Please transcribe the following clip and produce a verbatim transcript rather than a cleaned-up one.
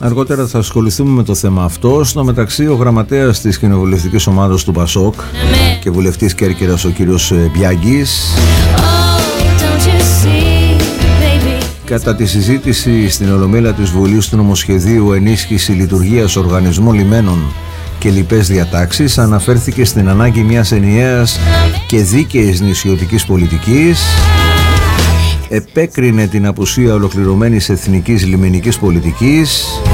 Αργότερα θα ασχοληθούμε με το θέμα αυτό. Στο μεταξύ, ο γραμματέας της κοινοβουλευτικής ομάδας του Πασόκ και βουλευτής Κέρκυρας, ο κύριος Μπιάγκης, κατά τη συζήτηση στην Ολομέλεια της Βουλής του νομοσχεδίου ενίσχυση λειτουργίας οργανισμού λιμένων και λοιπές διατάξεις, αναφέρθηκε στην ανάγκη μιας ενιαίας και δίκαιης νησιωτικής πολιτικής, επέκρινε την απουσία ολοκληρωμένης εθνικής λιμενικής πολιτικής